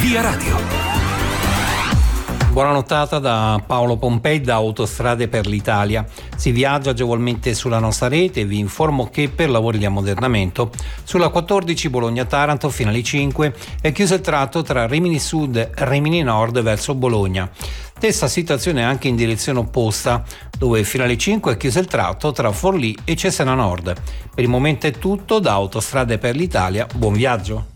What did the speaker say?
Via Radio. Buona nottata da Paolo Pompei da Autostrade per l'Italia. Si viaggia agevolmente sulla nostra rete e vi informo che per lavori di ammodernamento sulla 14 Bologna-Taranto fino alle 5 è chiuso il tratto tra Rimini Sud e Rimini Nord verso Bologna. Stessa situazione anche in direzione opposta, dove fino alle 5 è chiuso il tratto tra Forlì e Cesena Nord. Per il momento è tutto da Autostrade per l'Italia. Buon viaggio.